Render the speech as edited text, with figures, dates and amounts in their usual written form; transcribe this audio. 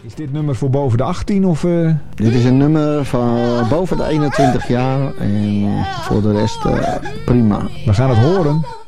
Is dit nummer voor boven de 18 of... Dit is een nummer van boven de 21 jaar en voor de rest prima. We gaan het horen.